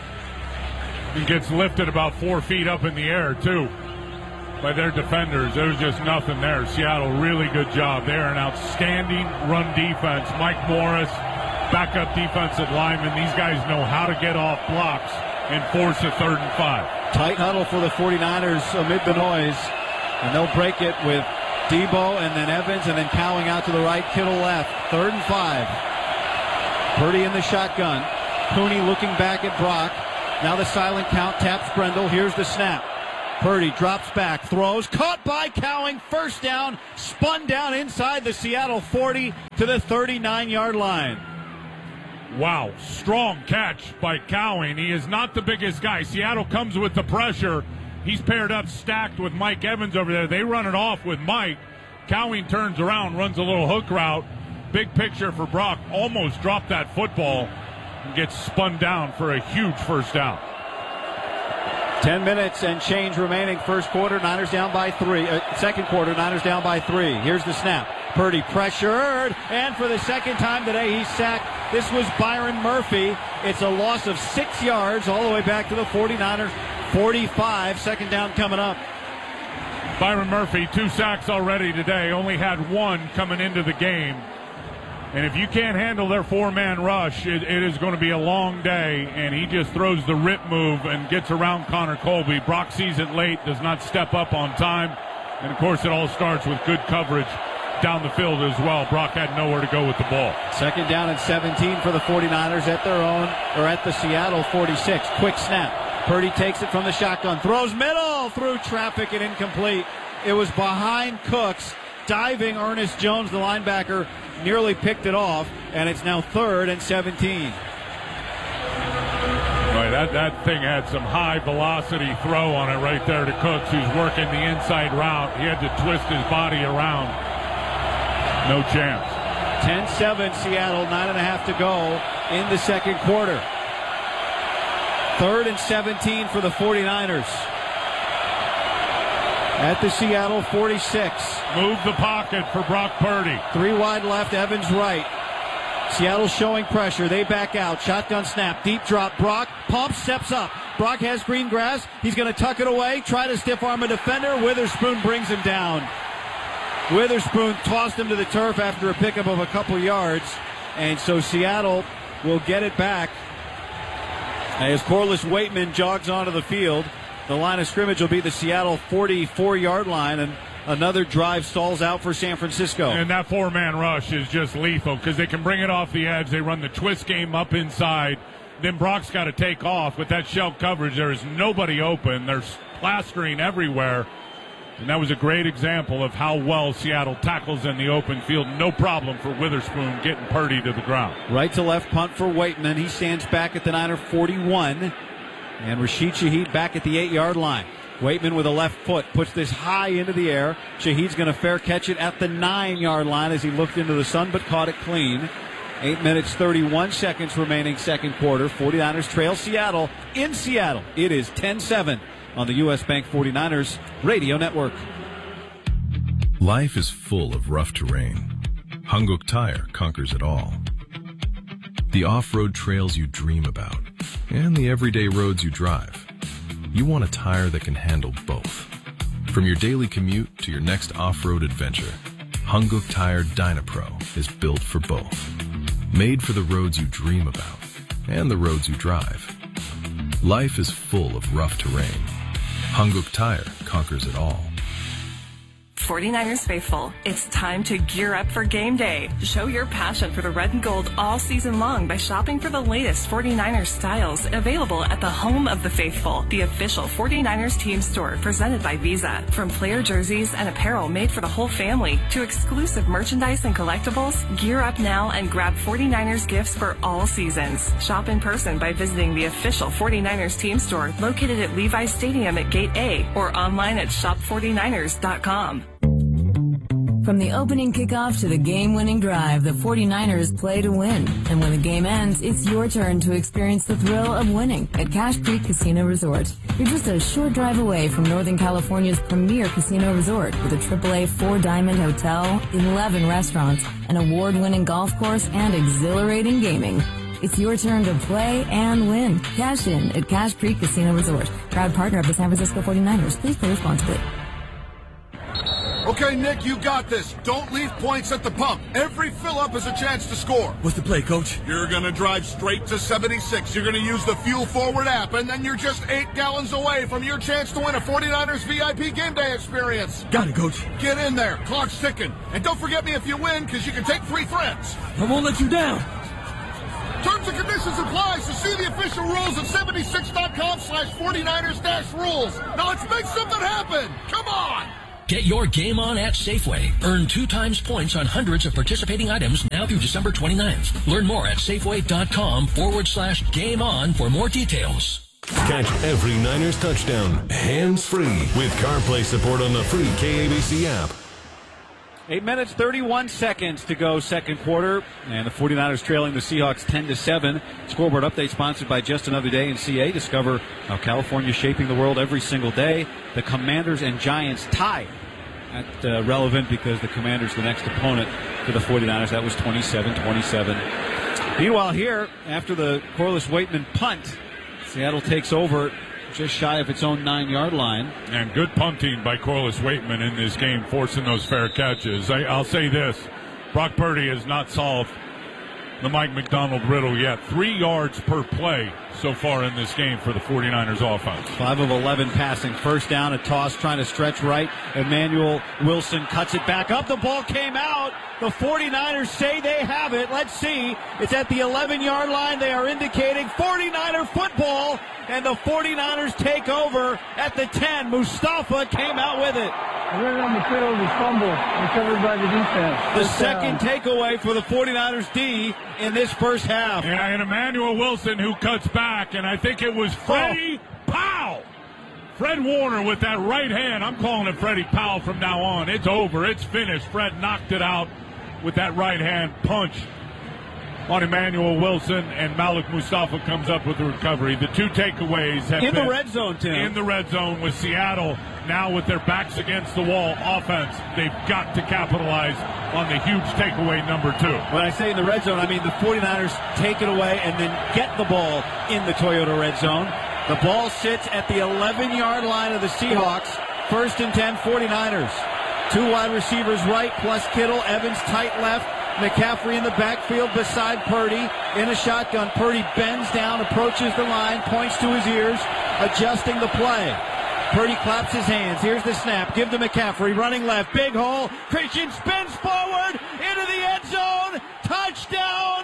He gets lifted about 4 feet up in the air, too, by their defenders. There was just nothing there. Seattle, really good job. They're an outstanding run defense. Mike Morris, backup defensive lineman. These guys know how to get off blocks and force a 3rd and 5. Tight huddle for the 49ers amid the noise, and they'll break it with Debo and then Evans and then Cowing out to the right, Kittle left. 3rd and 5. Purdy in the shotgun. Cooney looking back at Brock. Now the silent count, taps Brendel. Here's the snap. Purdy drops back, throws, caught by Cowing, 1st down, spun down inside the Seattle 40 to the 39-yard line. Wow, strong catch by Cowing. He is not the biggest guy. Seattle comes with the pressure. He's paired up, stacked with Mike Evans over there. They run it off with Mike. Cowing turns around, runs a little hook route. Big picture for Brock. Almost dropped that football and gets spun down for a huge 1st down. 10 minutes and change remaining. First quarter, Niners down by 3. Second quarter, Niners down by 3. Here's the snap. Purdy pressured, and for the second time today, he's sacked. This was Byron Murphy. It's a loss of 6 yards all the way back to the 49ers. 45, second down coming up. Byron Murphy, 2 sacks already today. Only had 1 coming into the game. And if you can't handle their 4-man rush, it is going to be a long day. And he just throws the rip move and gets around Connor Colby. Brock sees it late, does not step up on time. And, of course, it all starts with good coverage down the field as well. Brock had nowhere to go with the ball. Second down and 17 for the 49ers at their own, or at the Seattle 46. Quick snap. Purdy takes it from the shotgun, throws middle, through traffic and incomplete. It was behind Cooks. Diving Ernest Jones, the linebacker, nearly picked it off, and it's now 3rd and 17. Right, that thing had some high velocity throw on it right there to Cooks, who's working the inside route. He had to twist his body around. No chance. 10-7 Seattle, 9.5 to go in the second quarter. 3rd and 17 for the 49ers. At the Seattle 46. Move the pocket for Brock Purdy. 3 wide left, Evans right. Seattle showing pressure. They back out. Shotgun snap. Deep drop. Brock pumps, steps up. Brock has green grass. He's going to tuck it away. Try to stiff arm a defender. Witherspoon brings him down. Witherspoon tossed him to the turf after a pickup of a couple yards. And so Seattle will get it back as Corliss Waitman jogs onto the field. The line of scrimmage will be the Seattle 44-yard line, and another drive stalls out for San Francisco. And that 4-man rush is just lethal because they can bring it off the edge. They run the twist game up inside. Then Brock's got to take off. With that shell coverage, there is nobody open. There's plastering everywhere. And that was a great example of how well Seattle tackles in the open field. No problem for Witherspoon getting Purdy to the ground. Right to left punt for Waitman. He stands back at the Niner 41. And Rashid Shaheed back at the 8-yard line. Waitman with a left foot puts this high into the air. Shaheed's going to fair catch it at the 9-yard line as he looked into the sun but caught it clean. 8 minutes, 31 seconds remaining second quarter. 49ers trail Seattle in Seattle. It is 10-7 on the U.S. Bank 49ers Radio Network. Life is full of rough terrain. Hanguk Tire conquers it all. The off-road trails you dream about and the everyday roads you drive. You want a tire that can handle both. From your daily commute to your next off-road adventure, Hanguk Tire DynaPro is built for both. Made for the roads you dream about and the roads you drive. Life is full of rough terrain. Hanguk Tire conquers it all. 49ers faithful, it's time to gear up for game day. Show your passion for the red and gold all season long by shopping for the latest 49ers styles available at the home of the faithful, the official 49ers team store presented by Visa. From player jerseys and apparel made for the whole family to exclusive merchandise and collectibles, gear up now and grab 49ers gifts for all seasons. Shop in person by visiting the official 49ers team store located at Levi's Stadium at Gate A or online at shop49ers.com. From the opening kickoff to the game-winning drive, the 49ers play to win. And when the game ends, it's your turn to experience the thrill of winning at Cache Creek Casino Resort. You're just a short drive away from Northern California's premier casino resort with a AAA 4-diamond hotel, 11 restaurants, an award-winning golf course, and exhilarating gaming. It's your turn to play and win. Cash in at Cache Creek Casino Resort. Proud partner of the San Francisco 49ers. Please play responsibly. Okay, Nick, you got this. Don't leave points at the pump. Every fill-up is a chance to score. What's the play, Coach? You're going to drive straight to 76. You're going to use the Fuel Forward app, and then you're just 8 gallons away from your chance to win a 49ers VIP game day experience. Got it, Coach. Get in there. Clock's ticking. And don't forget me if you win, because you can take free threads. I won't let you down. Terms and conditions apply, so see the official rules at 76.com/49ers-rules. Now let's make something happen. Come on. Get your game on at Safeway. Earn 2 times points on hundreds of participating items now through December 29th. Learn more at Safeway.com/game on for more details. Catch every Niners touchdown hands-free with CarPlay support on the free KABC app. 8 minutes, 31 seconds to go second quarter, and the 49ers trailing the Seahawks 10-7. Scoreboard update sponsored by Just Another Day in CA. Discover how California is shaping the world every single day. The Commanders and Giants tied. That's relevant because the Commanders the next opponent for the 49ers. That was 27-27. Meanwhile here, after the Corliss Waitman punt, Seattle takes over just shy of its own 9-yard line. And good punting by Corliss Waitman in this game, forcing those fair catches. I'll say this, Brock Purdy has not solved the Mike McDonald riddle yet. 3 yards per play so far in this game for the 49ers offense. 5 of 11 passing. First down, a toss, trying to stretch right. Emmanuel Wilson cuts it back up. The ball came out. The 49ers say they have it. Let's see. It's at the 11-yard line. They are indicating 49er football, and the 49ers take over at the 10. Mustafa came out with it. Right on the field was fumble, recovered by the defense. The second takeaway for the 49ers D in this first half. And Emmanuel Wilson who cuts back, and I think it was Freddie Powell. Fred Warner with that right hand. I'm calling it Freddie Powell from now on. It's over. It's finished. Fred knocked it out with that right hand punch on Emmanuel Wilson, and Malik Mustafa comes up with the recovery. The 2 takeaways have in been the red zone, Tim. In the red zone with Seattle. Now with their backs against the wall offense, they've got to capitalize on the huge takeaway number 2. When I say in the red zone, I mean the 49ers take it away and then get the ball in the Toyota red zone. The ball sits at the 11-yard line of the Seahawks. First and 10, 49ers. 2 wide receivers right, plus Kittle. Evans tight left. McCaffrey in the backfield beside Purdy. In a shotgun, Purdy bends down, approaches the line, points to his ears, adjusting the play. Purdy claps his hands. Here's the snap. Give to McCaffrey. Running left. Big hole. Christian spins forward into the end zone. Touchdown,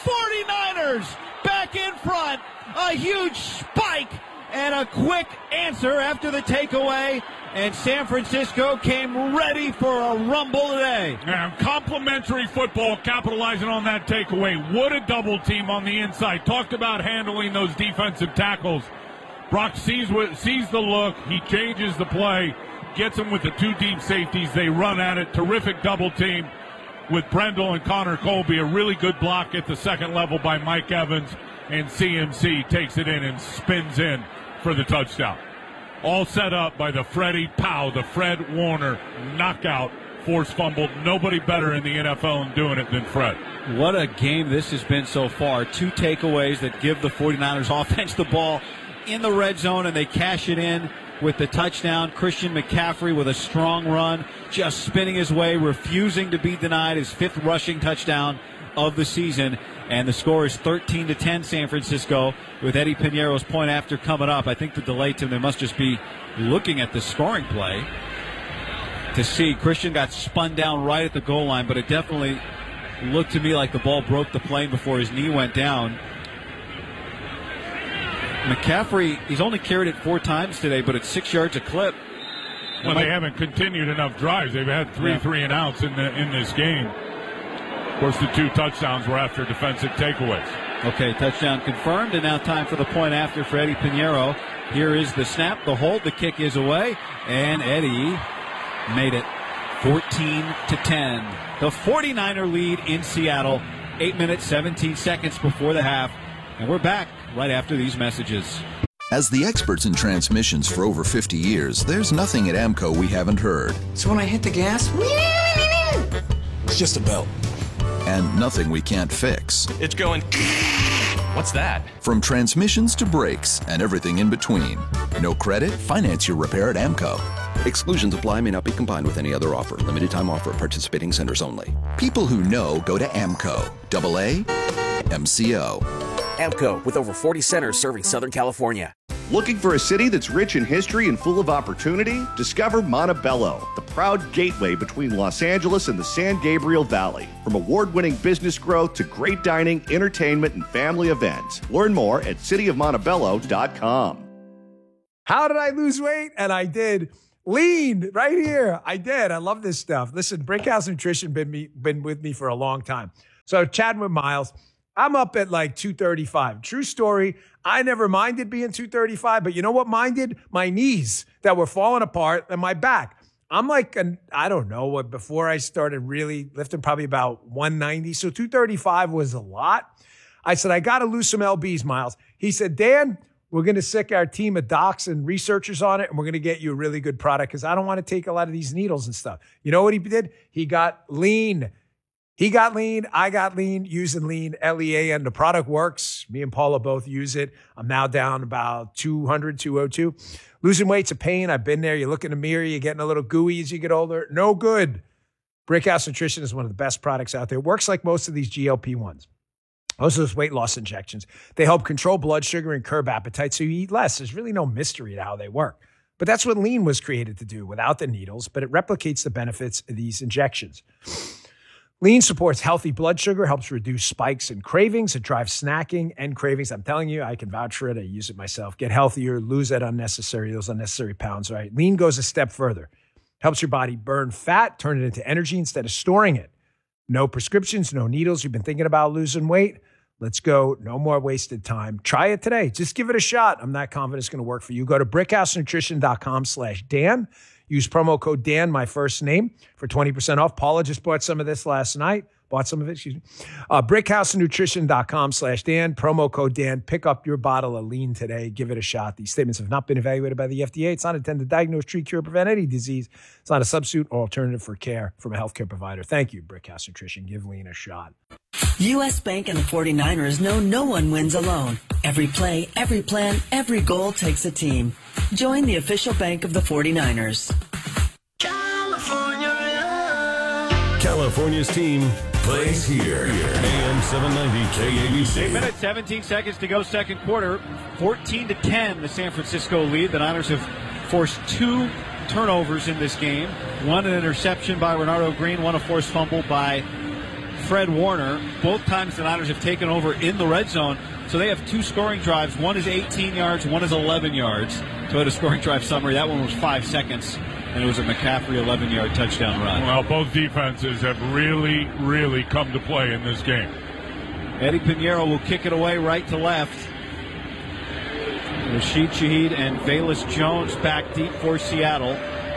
49ers. Back in front. A huge spike and a quick answer after the takeaway. And San Francisco came ready for a rumble today. And complimentary football capitalizing on that takeaway. What a double team on the inside. Talked about handling those defensive tackles. Brock sees the look. He changes the play. Gets them with the 2 deep safeties. They run at it. Terrific double team with Brendel and Connor Colby. A really good block at the second level by Mike Evans. And CMC takes it in and spins in for the touchdown. All set up by the Freddie Powell, the Fred Warner knockout, forced fumble. Nobody better in the NFL in doing it than Fred. What a game this has been so far. 2 takeaways that give the 49ers offense the ball in the red zone, and they cash it in with the touchdown. Christian McCaffrey with a strong run, just spinning his way, refusing to be denied his 5th rushing touchdown of the season. And the score is 13-10 San Francisco, with Eddie Piñeiro's point after coming up. I think the delay, Tim, they must just be looking at the scoring play to see. Christian got spun down right at the goal line, but it definitely looked to me like the ball broke the plane before his knee went down. McCaffrey, he's only carried it 4 times today, but it's 6 yards a clip. Well, they haven't continued enough drives. They've had 3 and outs in this game. Of course, the 2 touchdowns were after defensive takeaways. Okay, touchdown confirmed, and now time for the point after for Eddie Piñeiro. Here is the snap, the hold, the kick is away, and Eddie made it 14-10. The 49er lead in Seattle, 8 minutes, 17 seconds before the half, and we're back right after these messages. As the experts in transmissions for over 50 years, there's nothing at AMCO we haven't heard. So when I hit the gas, it's just a belt. And nothing we can't fix. It's going. What's that? From transmissions to brakes and everything in between. No credit? Finance your repair at AMCO. Exclusions apply, may not be combined with any other offer. Limited time offer. Participating centers only. People who know go to AMCO. AA MCO. AMCO, with over 40 centers serving Southern California. Looking for a city that's rich in history and full of opportunity? Discover Montebello, the proud gateway between Los Angeles and the San Gabriel Valley. From award-winning business growth to great dining, entertainment, and family events. Learn more at cityofmontebello.com. How did I lose weight? And I did. Lean right here. I did. I love this stuff. Listen, Brickhouse Nutrition been with me for a long time. So chatting with Miles, I'm up at like 235. True story. I never minded being 235, but you know what minded? My knees that were falling apart and my back. I'm like, I don't know what, before I started really lifting, probably about 190. So 235 was a lot. I said, I got to lose some LBs, Miles. He said, Dan, we're going to sick our team of docs and researchers on it, and we're going to get you a really good product because I don't want to take a lot of these needles and stuff. You know what he did? He got lean. He got lean. I got lean using lean, LEAN. The product works. Me and Paula both use it. I'm now down about 200, 202. Losing weight's a pain. I've been there. You look in the mirror, you're getting a little gooey as you get older. No good. Brickhouse Nutrition is one of the best products out there. It works like most of these GLP-1s. Most of those weight loss injections, they help control blood sugar and curb appetite so you eat less. There's really no mystery to how they work. But that's what lean was created to do without the needles, but it replicates the benefits of these injections. Lean supports healthy blood sugar, helps reduce spikes and cravings. It drives snacking and cravings. I'm telling you, I can vouch for it. I use it myself. Get healthier, lose those unnecessary pounds, right? Lean goes a step further. Helps your body burn fat, turn it into energy instead of storing it. No prescriptions, no needles. You've been thinking about losing weight? Let's go. No more wasted time. Try it today. Just give it a shot. I'm not confident it's going to work for you. Go to brickhousenutrition.com/Dan. Use promo code Dan, my first name, for 20% off. Paula just bought some of this last night. Brickhousenutrition.com/Dan. Promo code Dan. Pick up your bottle of lean today. Give it a shot. These statements have not been evaluated by the FDA. It's not intended to diagnose, treat, cure, prevent any disease. It's not a substitute or alternative for care from a healthcare provider. Thank you, Brickhouse Nutrition. Give lean a shot. U.S. Bank and the 49ers know no one wins alone. Every play, every plan, every goal takes a team. Join the official bank of the 49ers. California's team plays here. AM 790 KABC. 8 minutes, 17 seconds to go, second quarter. 14-10, the San Francisco lead. The Niners have forced 2 turnovers in this game. One an interception by Renardo Green, one a forced fumble by Fred Warner. Both times the Niners have taken over in the red zone. So they have 2 scoring drives. One is 18 yards, one is 11 yards. So at a scoring drive summary, that one was 5 seconds. And it was a McCaffrey 11-yard touchdown run. Well, both defenses have really, really come to play in this game. Eddie Pinheiro will kick it away right to left. Rashid Shaheed and Velus Jones back deep for Seattle.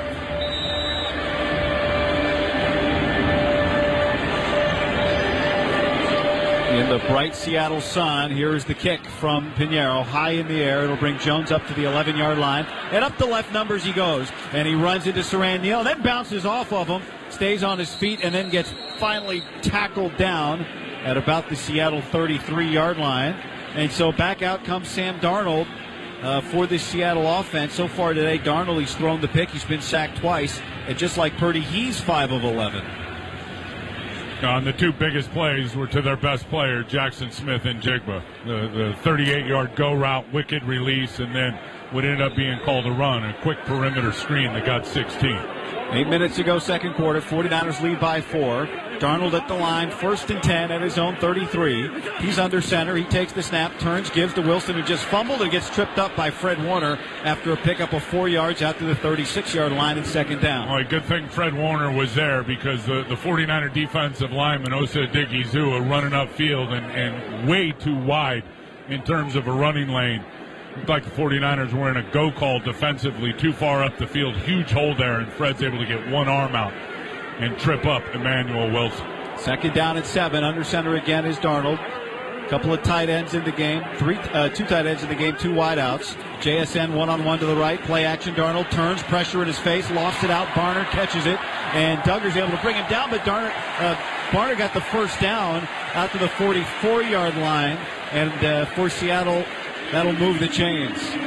In the bright Seattle sun, here is the kick from Pinheiro, high in the air. It'll bring Jones up to the 11-yard line. And up the left numbers he goes. And he runs into Siran Neal, then bounces off of him, stays on his feet, and then gets finally tackled down at about the Seattle 33-yard line. And so back out comes Sam Darnold for the Seattle offense. So far today, Darnold, he's thrown the pick. He's been sacked twice. And just like Purdy, he's 5 of 11. And the 2 biggest plays were to their best player, Jackson Smith and Jigba. The 38-yard go route, wicked release, and then what ended up being called a run, a quick perimeter screen that got 16. 8 minutes to go, second quarter. 49ers lead by 4. Darnold at the line, 1st and 10 at his own 33. He's under center. He takes the snap, turns, gives to Wilson, who just fumbled and gets tripped up by Fred Warner after a pickup of 4 yards out to the 36-yard line and second down. All right, good thing Fred Warner was there because the 49er defensive lineman, Osa Odighizuwa, running upfield and way too wide in terms of a running lane. Looked like the 49ers were in a go call defensively, too far up the field. Huge hole there, and Fred's able to get one arm out and trip up Emmanuel Wilson. Second down and 7. Under center again is Darnold. A couple of tight ends in the game. 2 tight ends in the game, 2 wideouts. JSN one-on-one to the right. Play action. Darnold turns, pressure in his face, lofts it out. Barner catches it, and Duggar's able to bring him down, but Barner got the first down out to the 44-yard line, and for Seattle, that'll move the chains.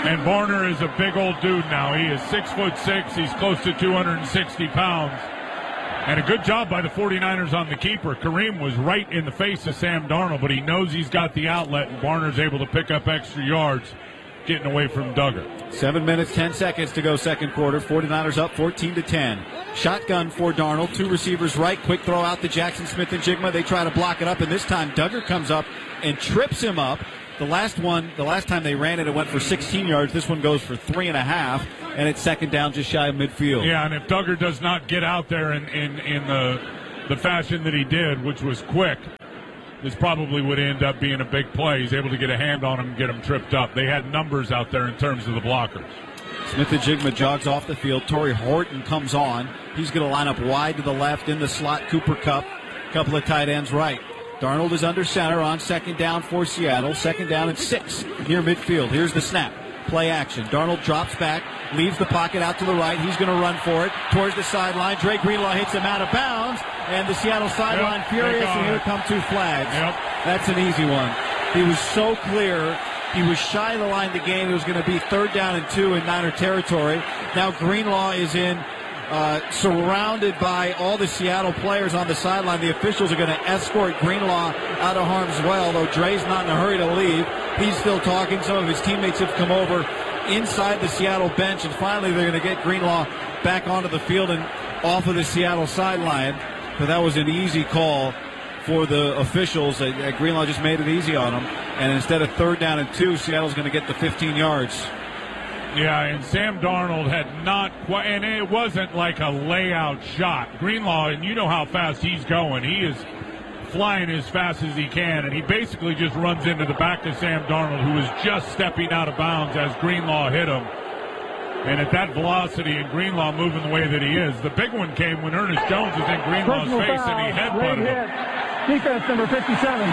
And Barner is a big old dude now. He is 6'6". He's close to 260 pounds. And a good job by the 49ers on the keeper. Kareem was right in the face of Sam Darnold, but he knows he's got the outlet, and Barner's able to pick up extra yards, getting away from Duggar. 7 minutes, 10 seconds to go second quarter. 49ers up 14-10. Shotgun for Darnold. Two receivers right. Quick throw out to Jackson Smith and Jigma. They try to block it up, and this time Duggar comes up and trips him up. The last time they ran it went for 16 yards. This one goes for 3.5, and it's second down just shy of midfield. Yeah, and if Duggar does not get out there in the fashion that he did, which was quick, this probably would end up being a big play. He's able to get a hand on him and get him tripped up. They had numbers out there in terms of the blockers. Smith and Jigma jogs off the field. Torrey Horton comes on. He's going to line up wide to the left in the slot. Cooper Kupp, couple of tight ends right. Darnold is under center on second down for Seattle. Second down and 6 near midfield. Here's the snap. Play action. Darnold drops back, leaves the pocket out to the right. He's going to run for it towards the sideline. Dre Greenlaw hits him out of bounds, and the Seattle sideline furious, and here come 2 flags. That's an easy one. He was so clear. He was shy of the line to gain. It was going to be third down and 2 in Niner territory. Now Greenlaw is in, surrounded by all the Seattle players on the sideline. The officials are going to escort Greenlaw out of harm's way, although Dre's not in a hurry to leave. He's still talking. Some of his teammates have come over inside the Seattle bench, and finally they're going to get Greenlaw back onto the field and off of the Seattle sideline. But that was an easy call for the officials. Greenlaw just made it easy on them, and instead of third down and 2, Seattle's going to get the 15 yards. Yeah, and Sam Darnold had not quite, and it wasn't like a layout shot. Greenlaw, and you know how fast he's going. He is flying as fast as he can, and he basically just runs into the back of Sam Darnold, who was just stepping out of bounds as Greenlaw hit him. And at that velocity and Greenlaw moving the way that he is, the big one came when Ernest Jones was in Greenlaw's face and he headbutted him. Defense number 57.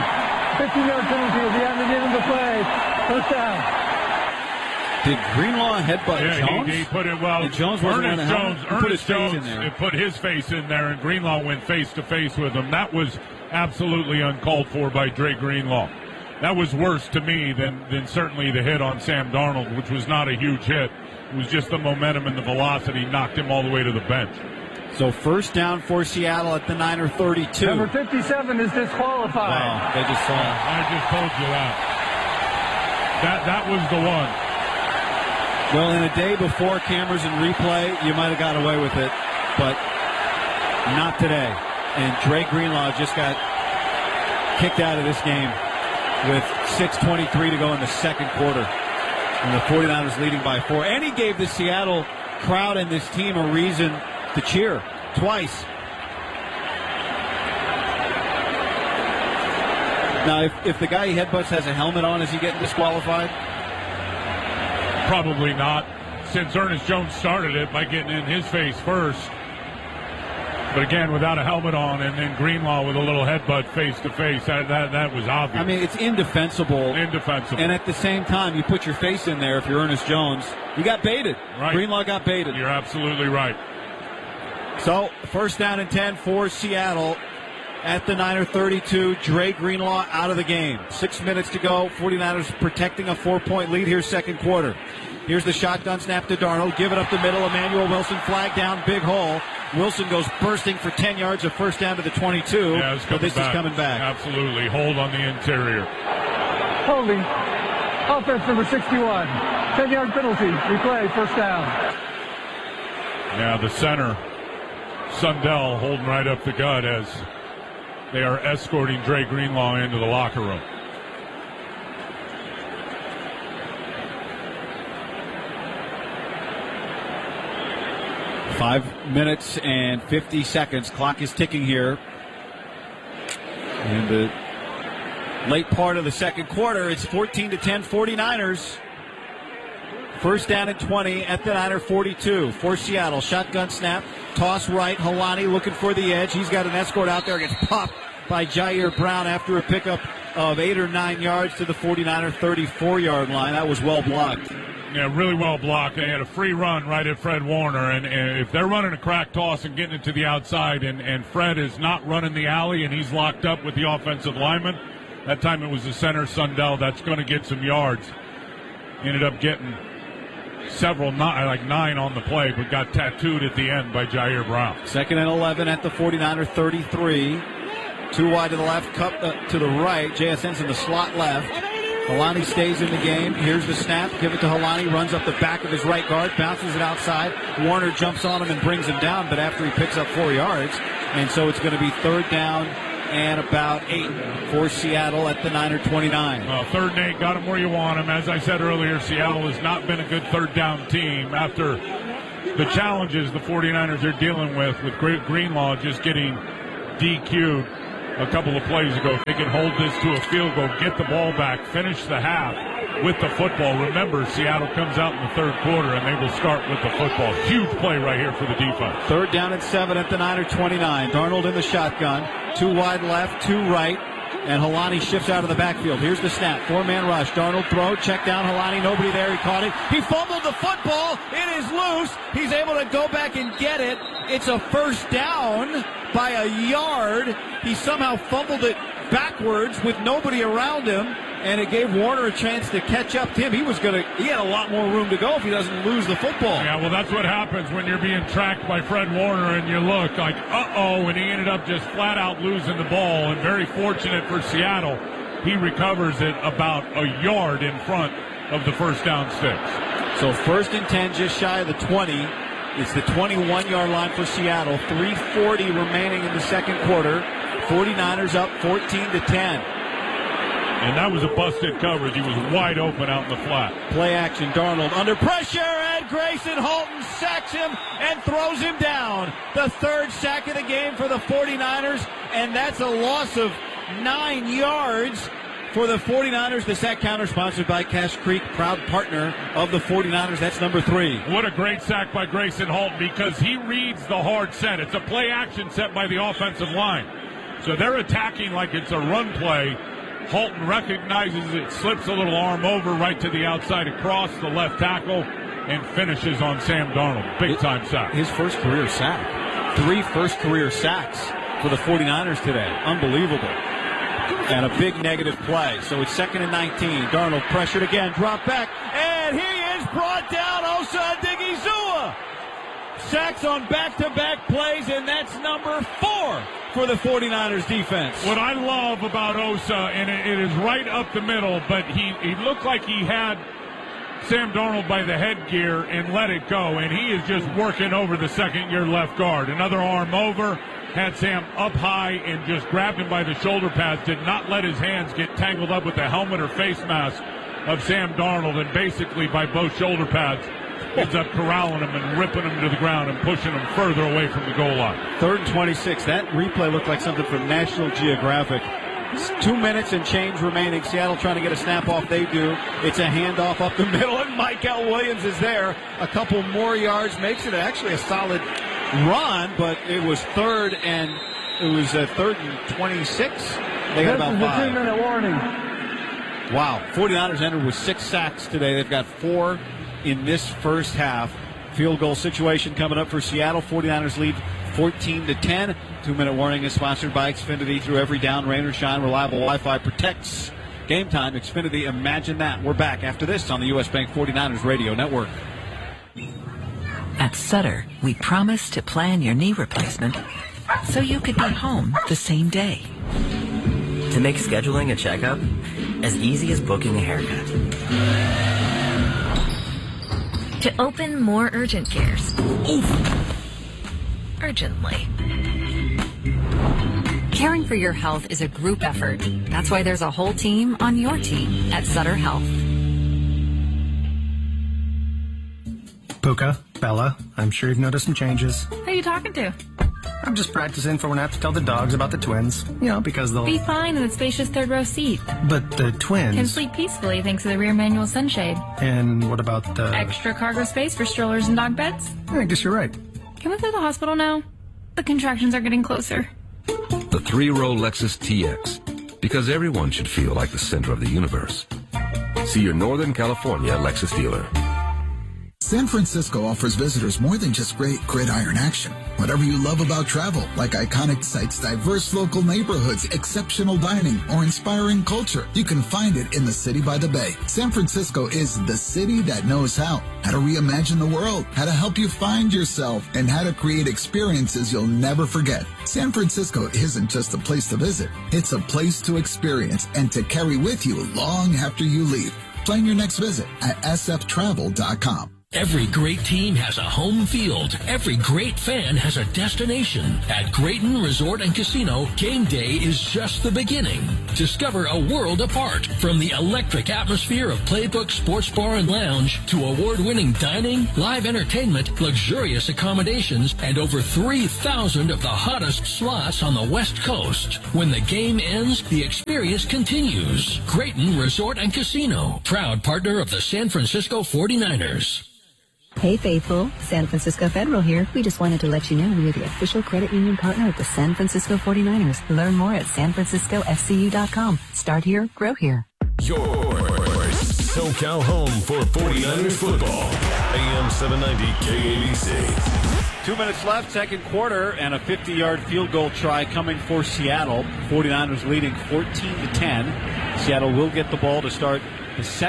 15-yard penalty at the end of the play. First down. Did Greenlaw headbutt Jones? He put it well. Jones Ernest Jones put his face in there, and Greenlaw went face-to-face with him. That was absolutely uncalled for by Dre Greenlaw. That was worse to me than certainly the hit on Sam Darnold, which was not a huge hit. It was just the momentum and the velocity knocked him all the way to the bench. So first down for Seattle at the Niner 32. Number 57 is disqualified. Wow, they just saw it. I just told you that. That was the one. Well, in a day before cameras and replay, you might have got away with it, but not today. And Dre Greenlaw just got kicked out of this game with 6:23 to go in the second quarter. And the 49ers leading by 4. And he gave the Seattle crowd and this team a reason to cheer twice. Now, if the guy he headbutts has a helmet on, is he getting disqualified? Probably not, since Ernest Jones started it by getting in his face first. But again, without a helmet on, and then Greenlaw with a little headbutt face-to-face, that was obvious. I mean, it's indefensible. Indefensible. And at the same time, you put your face in there if you're Ernest Jones. You got baited. Right. Greenlaw got baited. You're absolutely right. So, first down and 10 for Seattle at the Niner 32. Dre Greenlaw out of the game. 6 minutes to go. 49ers protecting a 4-point lead here second quarter. Here's the shotgun snap to Darnold. Give it up the middle. Emmanuel Wilson flag down. Big hole. Wilson goes bursting for 10 yards. A first down to the 22. Yeah, but this is coming back. Absolutely. Hold on the interior. Holding. Offense number 61. 10-yard penalty. Replay. First down. Yeah, the center, Sundell, holding right up the gut as they are escorting Dre Greenlaw into the locker room. Five minutes and 50 seconds. Clock is ticking here. In the late part of the second quarter, it's 14-10 49ers. First down and 20 at the Niner 42 for Seattle. Shotgun snap. Toss right. Helani looking for the edge. He's got an escort out there. Gets popped by Jair Brown after a pickup of 8 or 9 yards to the 49er 34-yard line. That was well blocked. Yeah, really well blocked. They had a free run right at Fred Warner. And if they're running a crack toss and getting it to the outside, and Fred is not running the alley and he's locked up with the offensive lineman, that time it was the center, Sundell, that's going to get some yards. Ended up getting like 9 on the play, but got tattooed at the end by Jair Brown. 2nd and 11 at the 49er 33. 2 wide to the left, cup to the right. JSN's in the slot left. Helani stays in the game. Here's the snap. Give it to Helani. Runs up the back of his right guard. Bounces it outside. Warner jumps on him and brings him down, but after he picks up 4 yards. And so it's going to be 3rd down and about 8 for Seattle at the Niner 29. Well, 3rd and 8, got him where you want him. As I said earlier, Seattle has not been a good 3rd down team after the challenges the 49ers are dealing with Greenlaw just getting DQ'd a couple of plays ago. If they can hold this to a field goal, get the ball back, finish the half with the football. Remember, Seattle comes out in the 3rd quarter, and they will start with the football. Huge play right here for the defense. 3rd down and 7 at the Niner 29. Darnold in the shotgun. 2 wide left, 2 right, and Helani shifts out of the backfield. Here's the snap. 4-man rush. Darnold throw. Check down. Helani. Nobody there. He caught it. He fumbled the football. It is loose. He's able to go back and get it. It's a 1st down by a yard. He somehow fumbled it backwards with nobody around him, and it gave Warner a chance to catch up to him. He had a lot more room to go if he doesn't lose the football. Yeah, well, that's what happens when you're being tracked by Fred Warner and you look like, and he ended up just flat out losing the ball. And very fortunate for Seattle, he recovers it about a yard in front of the 1st down sticks. So 1st and 10, just shy of the 20. It's the 21-yard line for Seattle. 3:40 remaining in the 2nd quarter. 49ers up 14-10. And that was a busted coverage. He was wide open out in the flat. Play action. Darnold under pressure, and Grayson Halton sacks him and throws him down. The 3rd sack of the game for the 49ers, and that's a loss of 9 yards for the 49ers. The sack counter sponsored by Cache Creek, proud partner of the 49ers. That's number 3. What a great sack by Grayson Halton, because he reads the hard set. It's a play action set by the offensive line. So they're attacking like it's a run play. Halton recognizes it, slips a little arm over right to the outside across the left tackle, and finishes on Sam Darnold. Big-time sack. His first career sack. 3 first career sacks for the 49ers today. Unbelievable. And a big negative play. So it's 2nd and 19. Darnold pressured again, drop back, and he is brought down. Osa Odighizuwa. Sacks on back-to-back plays, and that's number 4 for the 49ers defense. What I love about Osa, and it is right up the middle, but he looked like he had Sam Darnold by the headgear and let it go, and he is just working over the 2nd-year left guard. Another arm over, had Sam up high and just grabbed him by the shoulder pads, did not let his hands get tangled up with the helmet or face mask of Sam Darnold, and basically by both shoulder pads ends up corralling him and ripping him to the ground and pushing him further away from the goal line. 3rd and 26. That replay looked like something from National Geographic. 2 minutes and change remaining. Seattle trying to get a snap off. They do. It's a handoff up the middle, and Michael Williams is there. A couple more yards makes it actually a solid run, but it was 3rd and 26. They got about 5. 3-minute warning. Wow. 49ers entered with 6 sacks today. They've got 4 in this first half. Field goal situation coming up for Seattle. 49ers lead 14-10. 2-minute warning is sponsored by Xfinity. Through every down, rain or shine, reliable Wi-Fi protects. Game time, Xfinity. Imagine that. We're back after this on the U.S. Bank 49ers Radio Network. At Sutter, we promise to plan your knee replacement so you could be home the same day. To make scheduling a checkup as easy as booking a haircut. To open more urgent cares. Urgently. Caring for your health is a group effort. That's why there's a whole team on your team at Sutter Health. Puka, Bella, I'm sure you've noticed some changes. Who are you talking to? I'm just practicing for when I have to tell the dogs about the twins. Because they'll... Be fine in the spacious 3rd row seat. But the twins... Can sleep peacefully thanks to the rear manual sunshade. And what about the... Extra cargo space for strollers and dog beds? I guess you're right. Can we go to the hospital now? The contractions are getting closer. The 3-row Lexus TX. Because everyone should feel like the center of the universe. See your Northern California Lexus dealer. San Francisco offers visitors more than just great gridiron action. Whatever you love about travel, like iconic sites, diverse local neighborhoods, exceptional dining, or inspiring culture, you can find it in the city by the bay. San Francisco is the city that knows how to reimagine the world, how to help you find yourself, and how to create experiences you'll never forget. San Francisco isn't just a place to visit. It's a place to experience and to carry with you long after you leave. Plan your next visit at sftravel.com. Every great team has a home field. Every great fan has a destination. At Grayton Resort and Casino, game day is just the beginning. Discover a world apart, from the electric atmosphere of Playbook Sports Bar and Lounge to award-winning dining, live entertainment, luxurious accommodations, and over 3,000 of the hottest slots on the West Coast. When the game ends, the experience continues. Grayton Resort and Casino, proud partner of the San Francisco 49ers. Hey, faithful. San Francisco Federal here. We just wanted to let you know we are the official credit union partner of the San Francisco 49ers. Learn more at sanfranciscofcu.com. Start here, grow here. Your SoCal home for 49ers football. AM 790 KABC. 2 minutes left, second quarter, and a 50-yard field goal try coming for Seattle. 49ers leading 14-10. Seattle will get the ball to start the second